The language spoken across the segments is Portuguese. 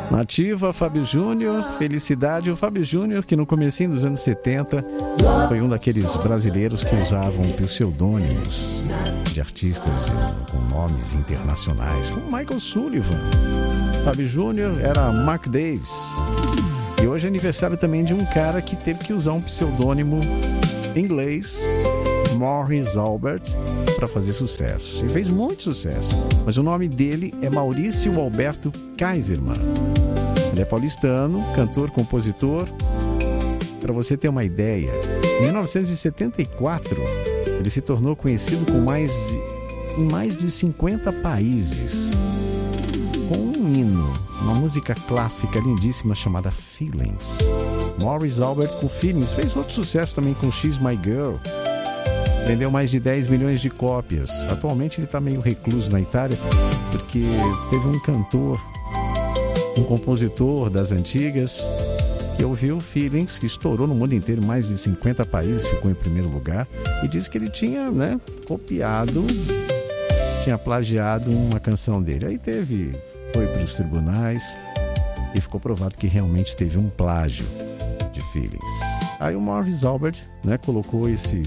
Nativa, Fábio Júnior, Felicidade. O Fábio Júnior, que no comecinho dos anos 70 foi um daqueles brasileiros que usavam pseudônimos de artistas com nomes internacionais, como Michael Sullivan. Fábio Júnior era Mark Davis. E hoje é aniversário também de um cara que teve que usar um pseudônimo inglês, Morris Albert, para fazer sucesso. E fez muito sucesso. Mas o nome dele é Maurício Alberto Kaiserman. Ele é paulistano, cantor, compositor. Para você ter uma ideia, em 1974 ele se tornou conhecido em mais de 50 países, com um hino, uma música clássica lindíssima chamada Feelings. Morris Albert com Feelings fez outro sucesso também com She's My Girl. Vendeu mais de 10 milhões de cópias. Atualmente ele está meio recluso na Itália, porque teve um cantor, um compositor das antigas, que ouviu Feelings, que estourou no mundo inteiro, mais de 50 países, ficou em primeiro lugar, e disse que ele tinha, copiado, tinha plagiado uma canção dele. Aí foi para os tribunais e ficou provado que realmente teve um plágio de Feelings. Aí o Morris Albert, colocou esse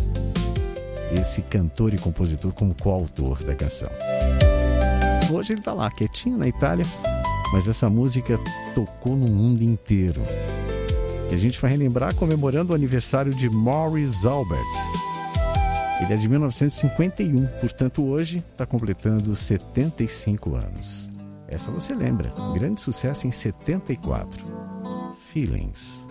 cantor e compositor como coautor da canção. Hoje ele está lá, quietinho na Itália, mas essa música tocou no mundo inteiro. E a gente vai relembrar comemorando o aniversário de Morris Albert. Ele é de 1951, portanto hoje está completando 75 anos. Essa você lembra, grande sucesso em 74. Feelings.